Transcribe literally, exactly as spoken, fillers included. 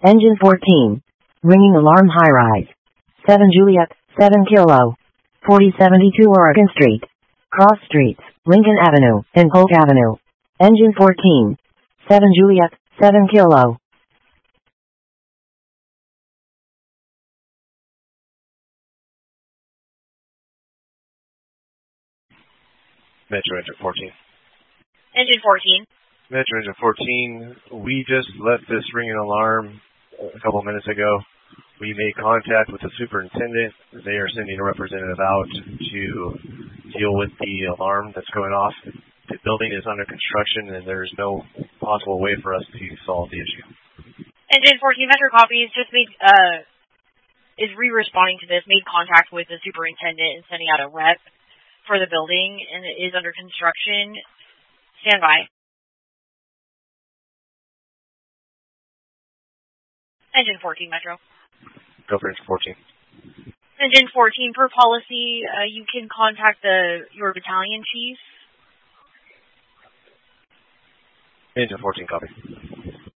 Engine fourteen. Ringing alarm high-rise. seven Juliet, seven Kilo. forty seventy-two Oregon Street. Cross Streets, Lincoln Avenue, and Polk Avenue. Engine fourteen. seven Juliet, seven Kilo. Metro Engine fourteen. Engine fourteen. Metro Engine fourteen, we just left this ringing alarm a couple minutes ago. We made contact with the superintendent. They are sending a representative out to deal with the alarm that's going off. The building is under construction and there's no possible way for us to solve the issue. Engine fourteen, Metro Copies just made, uh, is re-responding to this, made contact with the superintendent and sending out a rep for the building, and it is under construction. Stand by. Engine fourteen, Metro. Go for Engine fourteen. Engine fourteen, per policy, uh, you can contact the your battalion chief. Engine fourteen, copy.